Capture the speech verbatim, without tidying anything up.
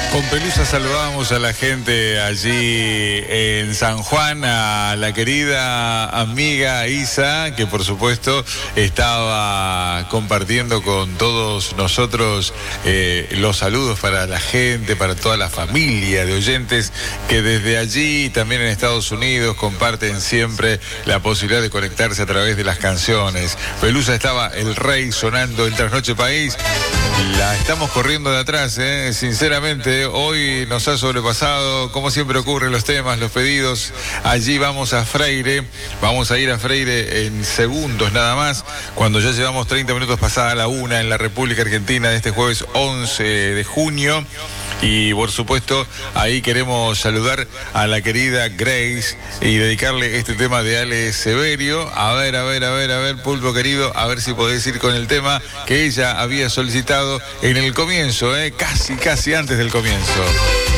Con Pelusa saludamos a la gente allí en San Juan, a la querida amiga Isa, que por supuesto estaba compartiendo con todos nosotros eh, los saludos para la gente, para toda la familia de oyentes que desde allí, también en Estados Unidos, comparten siempre la posibilidad de conectarse a través de las canciones. Pelusa estaba El Rey sonando en Trasnoche País. La estamos corriendo de atrás, ¿eh? Sinceramente, hoy nos ha sobrepasado, como siempre ocurre, los temas, los pedidos. Allí vamos a Freire, vamos a ir a Freire en segundos nada más, cuando ya llevamos treinta minutos pasada la una en la República Argentina de este jueves once de junio. Y por supuesto, ahí queremos saludar a la querida Grace y dedicarle este tema de Ale Severio. A ver, a ver, a ver, a ver, Pulpo querido, a ver si podés ir con el tema que ella había solicitado en el comienzo, ¿eh? casi, casi antes del comienzo.